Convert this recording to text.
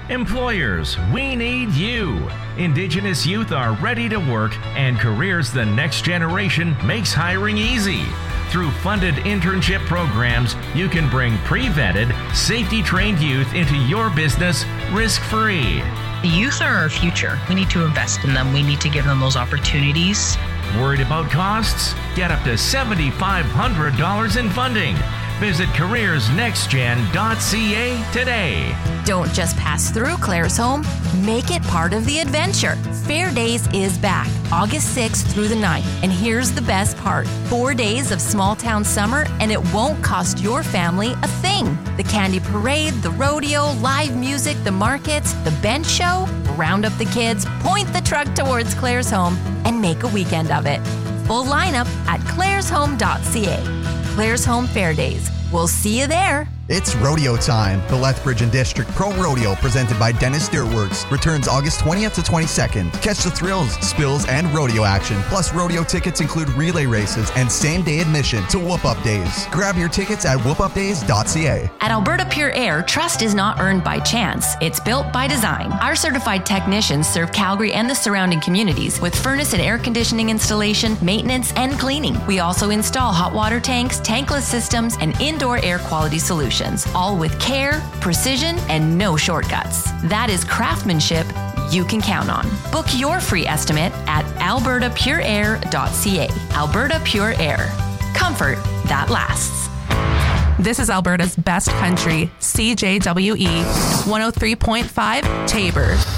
Employers, we need you. Indigenous youth are ready to work, and Careers the Next Generation makes hiring easy. Through funded internship programs, you can bring pre-vetted, safety-trained youth into your business risk-free. The youth are our future. We need to invest in them. We need to give them those opportunities. Worried about costs? Get up to $7,500 in funding. Visit careersnextgen.ca today. Don't just pass through Claresholm. Make it part of the adventure. Fair Days is back, August 6th through the 9th. And here's the best part. 4 days of small town summer, and it won't cost your family a thing. The candy parade, the rodeo, live music, the markets, the bench show. Round up the kids, point the truck towards Claresholm, and make a weekend of it. Full lineup at claresholm.ca. Claresholm Fair Days. We'll see you there. It's rodeo time. The Lethbridge and District Pro Rodeo, presented by Dennis Dirtworks, returns August 20th to 22nd. Catch the thrills, spills, and rodeo action. Plus, rodeo tickets include relay races and same-day admission to Whoop Up Days. Grab your tickets at whoopupdays.ca. At Alberta Pure Air, trust is not earned by chance. It's built by design. Our certified technicians serve Calgary and the surrounding communities with furnace and air conditioning installation, maintenance, and cleaning. We also install hot water tanks, tankless systems, and indoor air quality solutions. All with care, precision, and no shortcuts. That is craftsmanship you can count on. Book your free estimate at albertapureair.ca. Alberta Pure Air. Comfort that lasts. This is Alberta's best country, CJWE 103.5 Tabor.